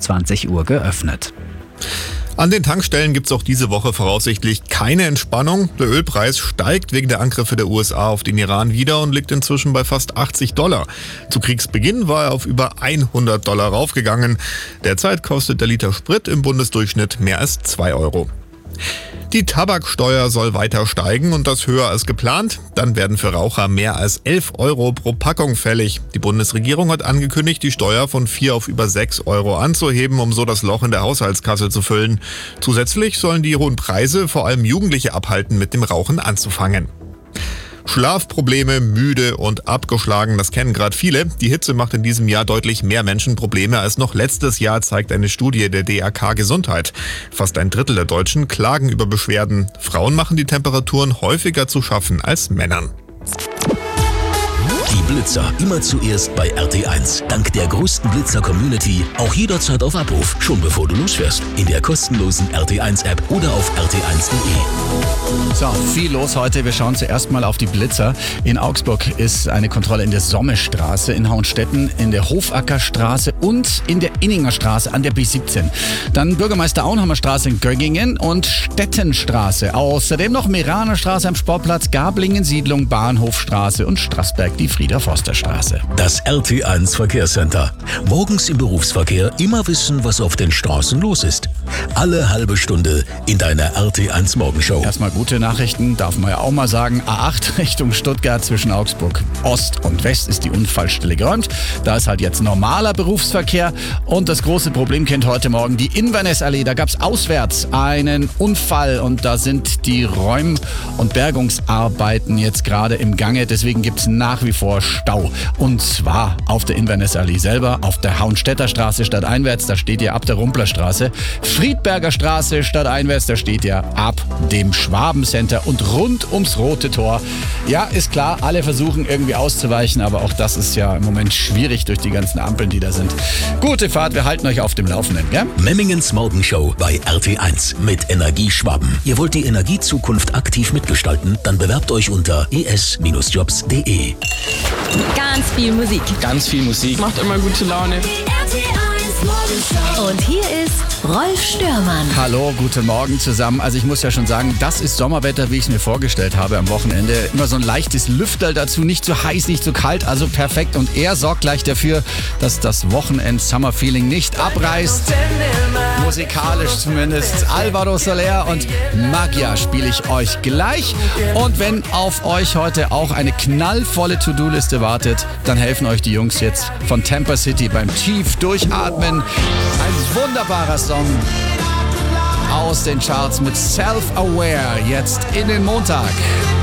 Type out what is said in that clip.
21 Uhr geöffnet. An den Tankstellen gibt es auch diese Woche voraussichtlich keine Entspannung. Der Ölpreis steigt wegen der Angriffe der USA auf den Iran wieder und liegt inzwischen bei fast $80. Zu Kriegsbeginn war er auf über $100 raufgegangen. Derzeit kostet der Liter Sprit im Bundesdurchschnitt mehr als 2 Euro. Die Tabaksteuer soll weiter steigen und das höher als geplant. Dann werden für Raucher mehr als 11 Euro pro Packung fällig. Die Bundesregierung hat angekündigt, die Steuer von 4 auf über 6 Euro anzuheben, um so das Loch in der Haushaltskasse zu füllen. Zusätzlich sollen die hohen Preise vor allem Jugendliche abhalten, mit dem Rauchen anzufangen. Schlafprobleme, müde und abgeschlagen, das kennen gerade viele. Die Hitze macht in diesem Jahr deutlich mehr Menschen Probleme als noch letztes Jahr, zeigt eine Studie der DRK Gesundheit. Fast ein Drittel der Deutschen klagen über Beschwerden. Frauen machen die Temperaturen häufiger zu schaffen als Männern. Die Blitzer immer zuerst bei RT1. Dank der größten Blitzer-Community auch jederzeit auf Abruf, schon bevor du losfährst. In der kostenlosen RT1-App oder auf rt1.de. So, viel los heute. Wir schauen zuerst mal auf die Blitzer. In Augsburg ist eine Kontrolle in der Sommestraße, in Hauenstetten, in der Hofackerstraße und in der Inninger Straße an der B17. Dann Bürgermeister Auenhammer Straße in Göggingen und Stettenstraße. Außerdem noch Meraner Straße am Sportplatz, Gablingen Siedlung, Bahnhofstraße und Straßberg die Frieder-Forster-Straße. Das RT1 Verkehrscenter. Morgens im Berufsverkehr immer wissen, was auf den Straßen los ist. Alle halbe Stunde in deiner RT1 Morgenshow. Erstmal gute Nachrichten, darf man ja auch mal sagen. A8 Richtung Stuttgart zwischen Augsburg Ost und West ist die Unfallstelle geräumt. Da ist halt jetzt normaler Berufsverkehr. Und das große Problem kennt heute Morgen die Inverness-Allee. Da gab es auswärts einen Unfall und da sind die Räum- und Bergungsarbeiten jetzt gerade im Gange. Deswegen gibt es nach wie vor Stau. Und zwar auf der Inverness-Allee selber, auf der Hauenstädter Straße stadteinwärts, da steht ihr ab der Rumplerstraße. Friedberger Straße stadteinwärts, da steht ihr ab dem Schwabencenter und rund ums Rote Tor. Ja, ist klar, alle versuchen irgendwie auszuweichen, aber auch das ist ja im Moment schwierig durch die ganzen Ampeln, die da sind. Gute Fahrt, wir halten euch auf dem Laufenden, gell? Memmingens Morgenshow bei RT1 mit Energie Schwaben. Ihr wollt die Energiezukunft aktiv mitgestalten? Dann bewerbt euch unter es-jobs.de. Ganz viel Musik. Ganz viel Musik. Macht immer gute Laune. Und hier ist Rolf Störmann. Hallo, guten Morgen zusammen. Also ich muss ja schon sagen, das ist Sommerwetter, wie ich es mir vorgestellt habe am Wochenende. Immer so ein leichtes Lüfterl dazu, nicht zu heiß, nicht zu kalt, also perfekt. Und er sorgt gleich dafür, dass das Wochenend-Summer-Feeling nicht abreißt. Musikalisch zumindest. Alvaro Soler und Magia spiele ich euch gleich. Und wenn auf euch heute auch eine knallvolle To-Do-Liste wartet, dann helfen euch die Jungs jetzt von Tampa City beim tief durchatmen. Ein wunderbarer Song aus den Charts mit Self-Aware jetzt in den Montag.